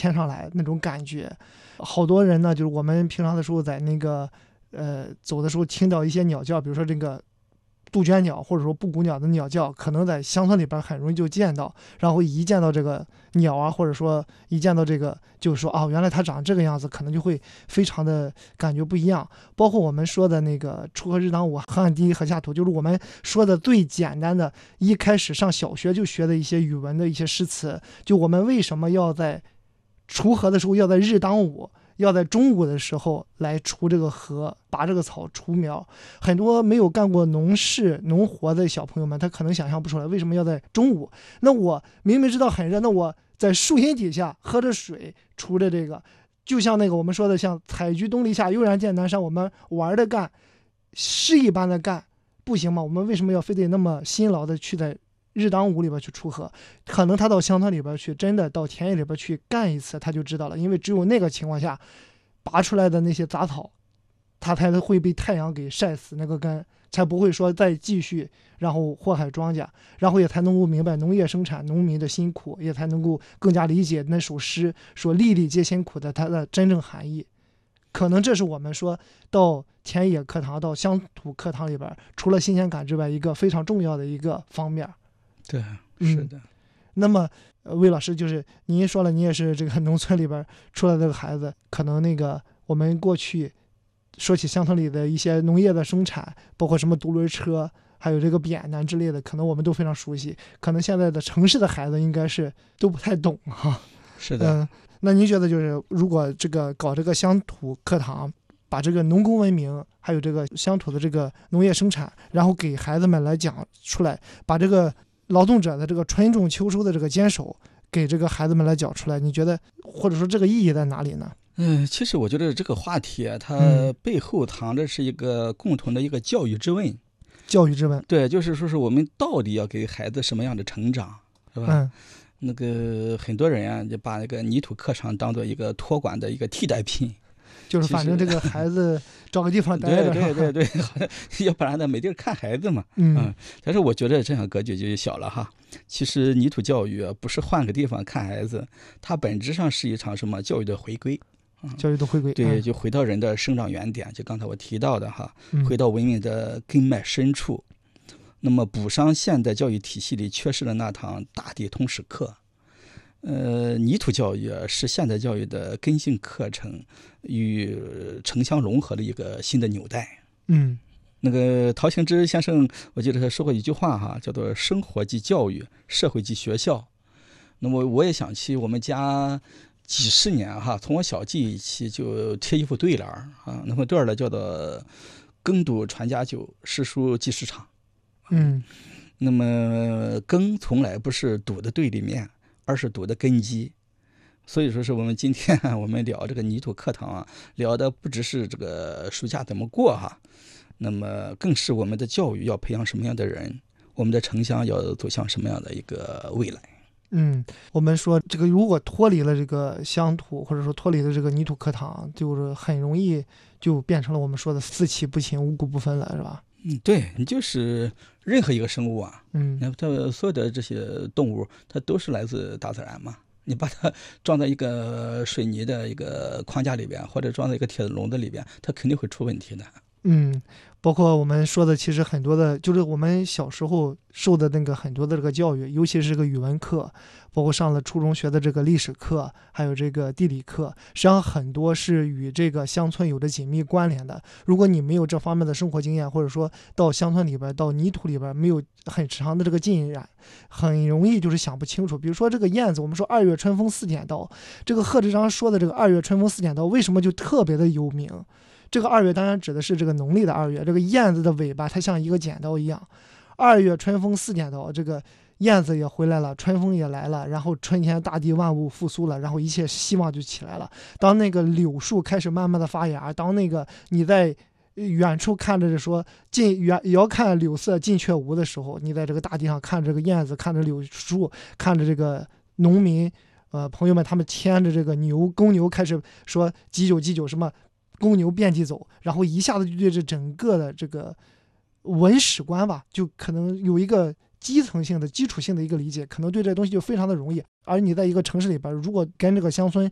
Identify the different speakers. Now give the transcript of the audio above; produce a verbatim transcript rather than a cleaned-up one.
Speaker 1: 天上来那种感觉。好多人呢，就是我们平常的时候在那个呃走的时候听到一些鸟叫，比如说这个杜鹃鸟或者说布谷鸟的鸟叫，可能在乡村里边很容易就见到，然后一见到这个鸟啊，或者说一见到这个就是说啊，原来它长这个样子，可能就会非常的感觉不一样。包括我们说的那个锄禾日当午，河岸第一禾下土，就是我们说的最简单的，一开始上小学就学的一些语文的一些诗词，就我们为什么要在锄禾的时候要在日当午，要在中午的时候来锄这个禾，拔这个草，除苗。很多没有干过农事农活的小朋友们，他可能想象不出来为什么要在中午。那我明明知道很热，那我在树荫底下喝着水锄着这个，就像那个我们说的像采菊东篱下，悠然见南山，我们玩的干，诗一般的干，不行吗？我们为什么要非得那么辛劳的去在日当午里边去锄禾？可能他到乡村里边去，真的到田野里边去干一次，他就知道了。因为只有那个情况下，拔出来的那些杂草，它才会被太阳给晒死，那个根才不会说再继续，然后祸害庄稼，然后也才能够明白农业生产农民的辛苦，也才能够更加理解那首诗说粒粒皆辛苦的它的真正含义。可能这是我们说到田野课堂到乡土课堂里边，除了新鲜感之外，一个非常重要的一个方面。
Speaker 2: 对，是的。
Speaker 1: 嗯、那么，呃，魏老师，就是您说了，你也是这个农村里边出来的孩子，可能那个我们过去说起乡村里的一些农业的生产，包括什么独轮车，还有这个扁担之类的，可能我们都非常熟悉。可能现在的城市的孩子应该是都不太懂哈。
Speaker 2: 是的。
Speaker 1: 嗯，那您觉得就是如果这个搞这个乡土课堂，把这个农工文明还有这个乡土的这个农业生产，然后给孩子们来讲出来，把这个劳动者的这个春种秋收的这个坚守给这个孩子们来讲出来，你觉得或者说这个意义在哪里呢？
Speaker 2: 嗯，其实我觉得这个话题啊，它背后藏着是一个共同的一个教育之问。
Speaker 1: 教育之问。
Speaker 2: 对，就是说是我们到底要给孩子什么样的成长，是吧？
Speaker 1: 嗯。
Speaker 2: 那个很多人啊，就把那个泥土课程当做一个托管的一个替代品。
Speaker 1: 就是反正这个孩子找个地方待着，
Speaker 2: 对对对对，要不然呢没地儿看孩子嘛。
Speaker 1: 嗯、
Speaker 2: 嗯，但是我觉得这样格局就小了哈。其实泥土教育啊，不是换个地方看孩子，它本质上是一场什么教育的回归。
Speaker 1: 嗯、教育的回归，
Speaker 2: 对，就回到人的生长原点，就刚才我提到的哈，
Speaker 1: 嗯、
Speaker 2: 回到文明的根脉深处，那么补上现代教育体系里缺失的那堂大地通史课。呃，泥土教育啊，是现代教育的根性课程与城乡融合的一个新的纽带。
Speaker 1: 嗯，
Speaker 2: 那个陶行知先生，我记得他说过一句话哈，叫做"生活即教育，社会即学校"。那么我也想起我们家几十年哈，从我小记忆起就贴一副对联啊，那么对联叫做"耕读传家久，诗书继世长"。
Speaker 1: 嗯，
Speaker 2: 那么耕从来不是读的对立面，而是读的根基。所以说是我们今天我们聊这个泥土课堂啊，聊的不只是这个暑假怎么过哈，那么更是我们的教育要培养什么样的人，我们的城乡要走向什么样的一个未来。
Speaker 1: 嗯，我们说这个如果脱离了这个乡土，或者说脱离了这个泥土课堂，就是很容易就变成了我们说的四气不勤，五谷不分了，是吧？
Speaker 2: 嗯，对，你就是任何一个生物啊，
Speaker 1: 嗯，
Speaker 2: 它所有的这些动物，它都是来自大自然嘛。你把它装在一个水泥的一个框架里边，或者装在一个铁笼子里边，它肯定会出问题的。
Speaker 1: 嗯，包括我们说的，其实很多的，就是我们小时候受的那个很多的这个教育，尤其是这个语文课，包括上了初中学的这个历史课，还有这个地理课，实际上很多是与这个乡村有着紧密关联的。如果你没有这方面的生活经验，或者说到乡村里边、到泥土里边没有很长的这个浸染，很容易就是想不清楚。比如说这个燕子，我们说二月春风似剪刀，这个贺知章说的这个二月春风似剪刀，为什么就特别的有名？这个二月当然指的是这个农历的二月，这个燕子的尾巴它像一个剪刀一样，二月春风似剪刀，这个燕子也回来了，春风也来了，然后春天大地万物复苏了，然后一切希望就起来了。当那个柳树开始慢慢的发芽，当那个你在远处看着说近远遥看柳色近却无的时候，你在这个大地上看这个燕子，看着柳树，看着这个农民呃朋友们他们牵着这个牛公牛开始说几九几九什么公牛遍地走，然后一下子就对这整个的这个文史观吧，就可能有一个基层性的基础性的一个理解，可能对这东西就非常的容易。而你在一个城市里边，如果跟这个乡村